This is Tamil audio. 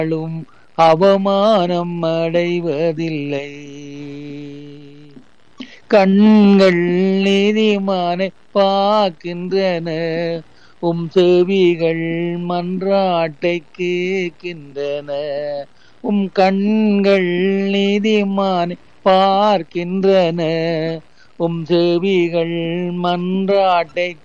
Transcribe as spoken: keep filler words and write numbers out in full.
நாளும் அவமானம் அடைவதில்லை. கண்கள் நீதிமானை பார்க்கின்றன, உம் செவிகள் மன்றாட்டை கேட்கின்றன. உம் கண்கள் நீதிமானை பார்க்கின்றன, உம் செவிகள் மன்றாட்டை